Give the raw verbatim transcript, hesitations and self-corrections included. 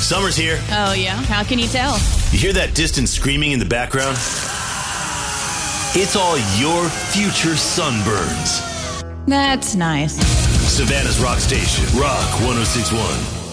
Summer's here. Oh, yeah? How can you tell? You hear that distant screaming in the background? It's all your future sunburns. That's nice. Savannah's Rock Station, Rock one oh six point one.